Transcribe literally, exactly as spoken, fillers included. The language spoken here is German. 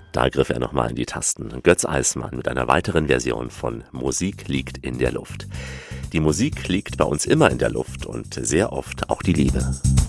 Da griff er nochmal in die Tasten. Götz Eismann mit einer weiteren Version von Musik liegt in der Luft. Die Musik liegt bei uns immer in der Luft und sehr oft auch die Liebe.